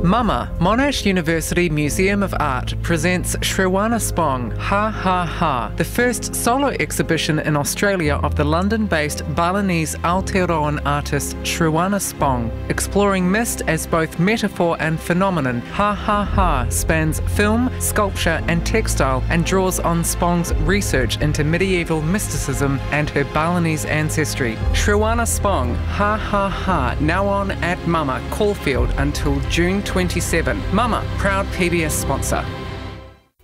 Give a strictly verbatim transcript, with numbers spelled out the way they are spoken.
Mama, Monash University Museum of Art presents Sriwana Spong, Ha Ha Ha, the first solo exhibition in Australia of the London-based Balinese Aotearoan artist Sriwana Spong. Exploring mist as both metaphor and phenomenon, Ha Ha Ha spans film, sculpture and textile and draws on Spong's research into medieval mysticism and her Balinese ancestry. Sriwana Spong, Ha Ha Ha, now on at Mama, Caulfield until June twenty-seventh. Mama, proud P B S sponsor.